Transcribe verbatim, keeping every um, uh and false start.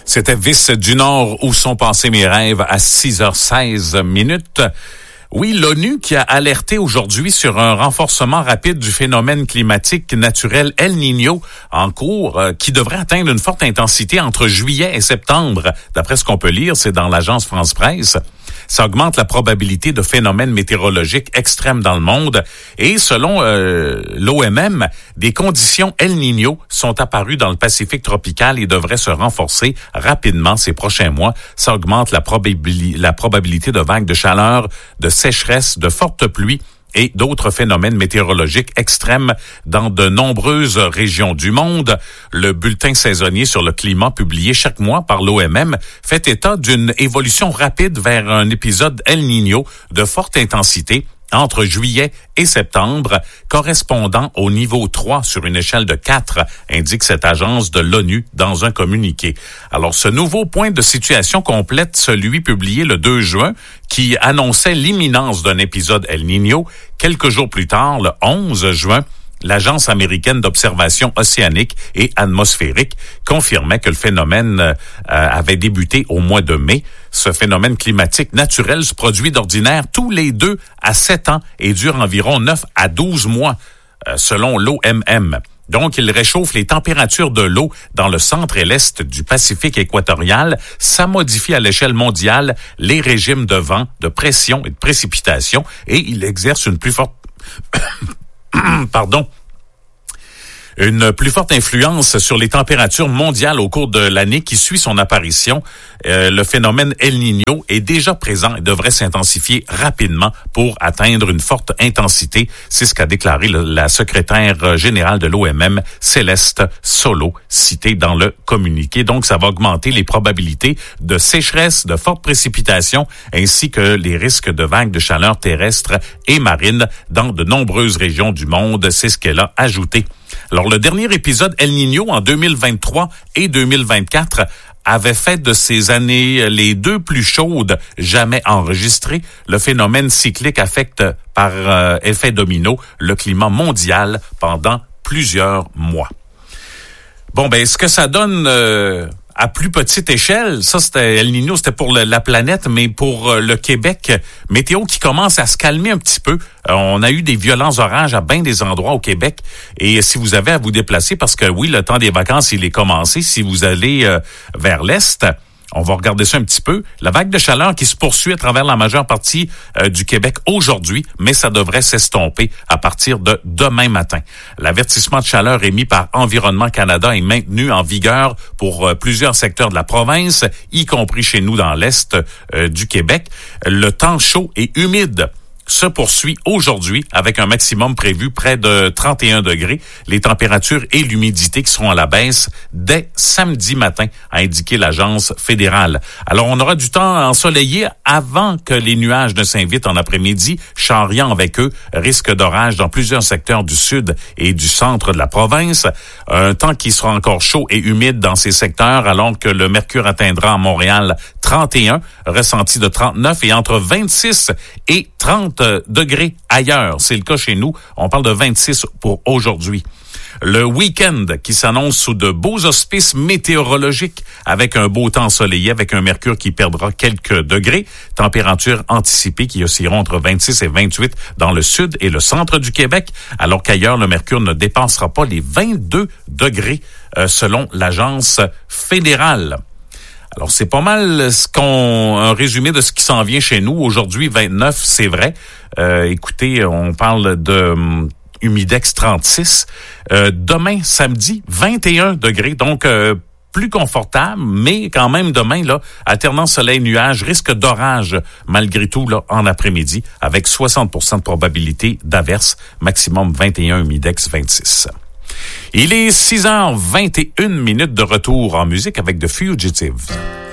C'était Vice du Nord, où sont passés mes rêves à six heures seize minutes. Oui, l'ONU qui a alerté aujourd'hui sur un renforcement rapide du phénomène climatique naturel El Niño en cours, euh, qui devrait atteindre une forte intensité entre juillet et septembre. D'après ce qu'on peut lire, c'est dans l'agence France-Presse. Ça augmente la probabilité de phénomènes météorologiques extrêmes dans le monde. Et selon euh, l'O M M, des conditions El Niño sont apparues dans le Pacifique tropical et devraient se renforcer rapidement ces prochains mois. Ça augmente la, probabili- la probabilité de vagues de chaleur, de sécheresse, de fortes pluies et d'autres phénomènes météorologiques extrêmes dans de nombreuses régions du monde. Le bulletin saisonnier sur le climat publié chaque mois par l'O M M fait état d'une évolution rapide vers un épisode El Niño de forte intensité entre juillet et septembre, correspondant au niveau trois sur une échelle de quatre, indique cette agence de l'ONU dans un communiqué. Alors, ce nouveau point de situation complète celui publié le deux juin, qui annonçait l'imminence d'un épisode El Niño. Quelques jours plus tard, le onze juin, l'Agence américaine d'observation océanique et atmosphérique confirmait que le phénomène euh, avait débuté au mois de mai. Ce phénomène climatique naturel se produit d'ordinaire tous les deux à sept ans et dure environ neuf à douze mois, euh, selon l'O M M. Donc, il réchauffe les températures de l'eau dans le centre et l'est du Pacifique équatorial. Ça modifie à l'échelle mondiale les régimes de vent, de pression et de précipitation, et il exerce une plus forte... Pardon. Une plus forte influence sur les températures mondiales au cours de l'année qui suit son apparition. Euh, le phénomène El Niño est déjà présent et devrait s'intensifier rapidement pour atteindre une forte intensité. C'est ce qu'a déclaré le, la secrétaire générale de l'O M M, Céleste Solo, citée dans le communiqué. Donc, ça va augmenter les probabilités de sécheresse, de fortes précipitations, ainsi que les risques de vagues de chaleur terrestre et marine dans de nombreuses régions du monde. C'est ce qu'elle a ajouté. Alors, le dernier épisode El Niño en deux mille vingt-trois et deux mille vingt-quatre avait fait de ces années les deux plus chaudes jamais enregistrées. Le phénomène cyclique affecte par euh, effet domino le climat mondial pendant plusieurs mois. Bon, ben, ce que ça donne... Euh, à plus petite échelle, ça c'était El Niño, c'était pour le, la planète, mais pour euh, le Québec, météo qui commence à se calmer un petit peu. Euh, on a eu des violents orages à bien des endroits au Québec. Et si vous avez à vous déplacer, parce que oui, le temps des vacances, il est commencé, si vous allez euh, vers l'Est, on va regarder ça un petit peu. La vague de chaleur qui se poursuit à travers la majeure partie euh, du Québec aujourd'hui, mais ça devrait s'estomper à partir de demain matin. L'avertissement de chaleur émis par Environnement Canada est maintenu en vigueur pour euh, plusieurs secteurs de la province, y compris chez nous dans l'Est euh, du Québec. Le temps chaud et humide se poursuit aujourd'hui avec un maximum prévu près de trente et un degrés. Les températures et l'humidité qui seront à la baisse dès samedi matin, a indiqué l'agence fédérale. Alors, on aura du temps ensoleillé avant que les nuages ne s'invitent en après-midi, charriant avec eux risque d'orage dans plusieurs secteurs du sud et du centre de la province. Un temps qui sera encore chaud et humide dans ces secteurs, alors que le mercure atteindra à Montréal trente et un, ressenti de trente-neuf et entre vingt-six et trente degrés ailleurs. C'est le cas chez nous. On parle de vingt-six pour aujourd'hui. Le week-end qui s'annonce sous de beaux auspices météorologiques avec un beau temps ensoleillé, avec un mercure qui perdra quelques degrés. Température anticipée qui oscilleront entre vingt-six et vingt-huit dans le sud et le centre du Québec, alors qu'ailleurs, le mercure ne dépassera pas les vingt-deux degrés euh, selon l'agence fédérale. Alors, c'est pas mal ce qu'on un résumé de ce qui s'en vient chez nous. Aujourd'hui, vingt-neuf, c'est vrai. Euh, écoutez, on parle de um, humidex trente-six. Euh, demain, samedi, vingt et un degrés. Donc, euh, plus confortable, mais quand même demain, là, alternance soleil-nuage, risque d'orage malgré tout là en après-midi, avec soixante pour cent de probabilité d'averse, maximum vingt et un, humidex vingt-six. Il est six heures vingt et une minutes de retour en musique avec The Fugitives.